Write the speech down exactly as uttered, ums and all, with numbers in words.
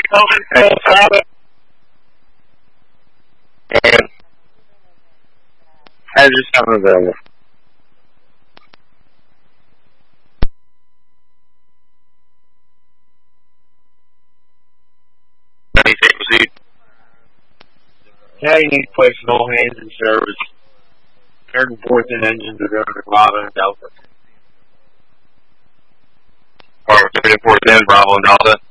And I just have available. Yeah, you need to place no hands in service. Third and fourth and engines are going to Bravo and Delta. Or third and fourth in Bravo and Delta.